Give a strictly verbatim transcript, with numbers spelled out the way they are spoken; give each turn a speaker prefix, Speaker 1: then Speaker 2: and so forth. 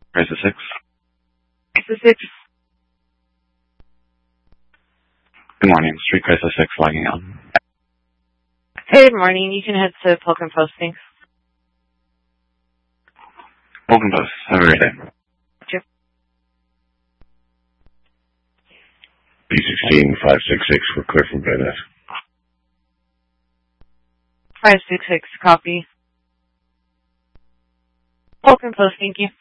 Speaker 1: Crisis six.
Speaker 2: Crisis six.
Speaker 1: Good morning. Street Crisis six logging on.
Speaker 2: Hey, good morning. You can head to Polk and Post, thanks.
Speaker 1: Polk and Post. Have a great day.
Speaker 2: Sure.
Speaker 3: B sixteen five six six, we're clear from Bayonet.
Speaker 2: five six six, copy. Polk and Post, thank you.